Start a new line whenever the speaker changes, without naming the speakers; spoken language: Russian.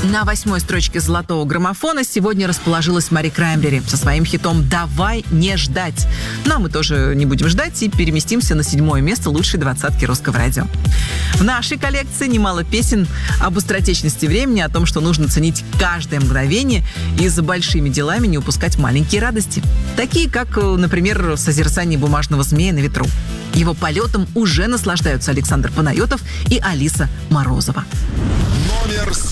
На 8-й строчке золотого граммофона сегодня расположилась Мари Краймбрери со своим хитом «Давай не ждать». Но мы тоже не будем ждать и переместимся на 7-е место лучшей двадцатки русского радио. В нашей коллекции немало песен об быстротечности времени, о том, что нужно ценить каждое мгновение и за большими делами не упускать маленькие радости. Такие, как, например, созерцание бумажного змея на ветру. Его полетом уже наслаждаются Александр Панайотов и Алиса Морозова.
Номер 7.